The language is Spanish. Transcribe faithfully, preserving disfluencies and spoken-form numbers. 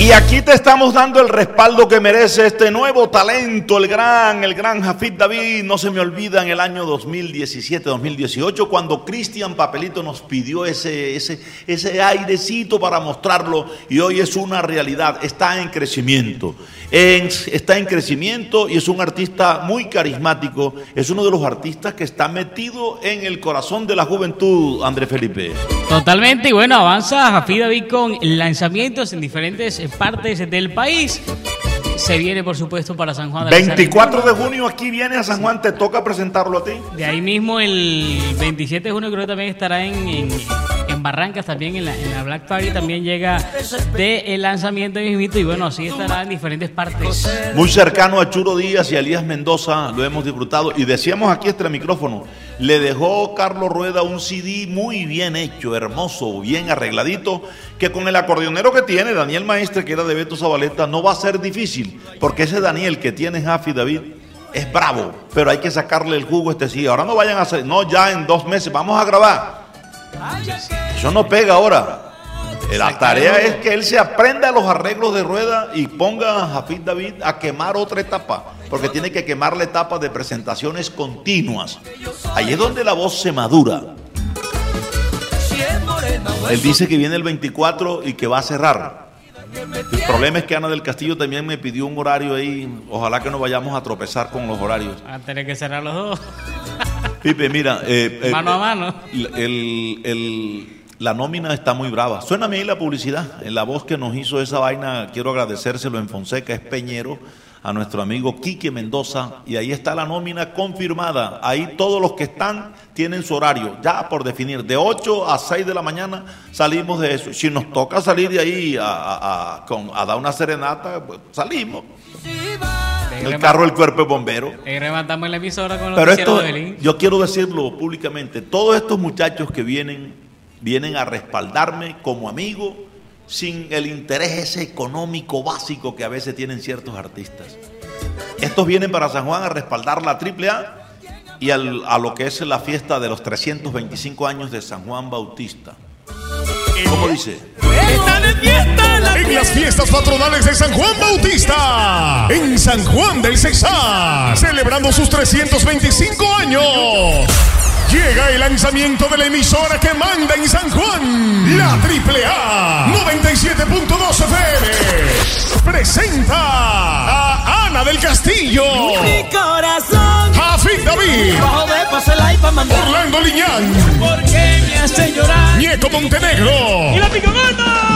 Y aquí te estamos dando el respaldo que merece este nuevo talento, el gran, el gran Hafid David. No se me olvida en el año dos mil diecisiete, dos mil dieciocho, cuando Cristian Papelito nos pidió ese, ese, ese airecito para mostrarlo, y hoy es una realidad, está en crecimiento. En, está en crecimiento y es un artista muy carismático, es uno de los artistas que está metido en el corazón de la juventud, Andrés Felipe. Totalmente, y bueno, avanza Hafid David con lanzamientos en diferentes partes del país. Se viene, por supuesto, para San Juan de veinticuatro de junio aquí viene a San Juan, te toca presentarlo a ti. De ahí mismo el veintisiete de junio creo que también estará en, en, en Barrancas, también en la, en la Black Party, también llega de el lanzamiento mismito, y bueno, así estará en diferentes partes. Muy cercano a Churo Díaz y a Elías Mendoza, lo hemos disfrutado, y decíamos aquí este micrófono, le dejó Carlos Rueda un C D muy bien hecho, hermoso, bien arregladito, que con el acordeonero que tiene Daniel Maestre, que era de Beto Zabaleta, no va a ser difícil, porque ese Daniel que tiene Hafid David es bravo, pero hay que sacarle el jugo a este sí. Ahora no vayan a hacer, no, ya en dos meses vamos a grabar. Eso no pega ahora. La tarea es que él se aprenda los arreglos de Rueda y ponga a Hafid David a quemar otra etapa, porque tiene que quemar la etapa de presentaciones continuas. Ahí es donde la voz se madura. Él dice que viene el veinticuatro y que va a cerrar. El problema es que Ana del Castillo también me pidió un horario ahí. Ojalá que no vayamos a tropezar con los horarios. Van a tener que cerrar los dos. Pipe, mira, eh, eh, mano a mano. El, el, la nómina está muy brava. Suéname ahí la publicidad. En la voz que nos hizo esa vaina, quiero agradecérselo en Fonseca, es Peñero, a nuestro amigo Quique Mendoza, y ahí está la nómina confirmada. Ahí todos los que están tienen su horario, ya por definir, de ocho a seis de la mañana salimos de eso. Si nos toca salir de ahí a, a, a, con, a dar una serenata, pues salimos. En el carro el cuerpo es bombero. Y levantamos la emisora con los Pero esto, de Belín. yo quiero decirlo públicamente, todos estos muchachos que vienen, vienen a respaldarme como amigo, sin el interés ese económico básico que a veces tienen ciertos artistas. Estos vienen para San Juan a respaldar la triple A y al, a lo que es la fiesta de los trescientos veinticinco años de San Juan Bautista. ¿Cómo dice? ¡Está de fiesta la en las fiestas patronales de San Juan Bautista, en San Juan del Cesar, celebrando sus trescientos veinticinco años. Llega el lanzamiento de la emisora que manda en San Juan, la triple A noventa y siete punto dos F M. Presenta a Ana del Castillo, mi corazón, Hafid David, bajo de pasela y pa' mandar, Orlando Liñán, porque me hace llorar, Nieto Montenegro y la picamata.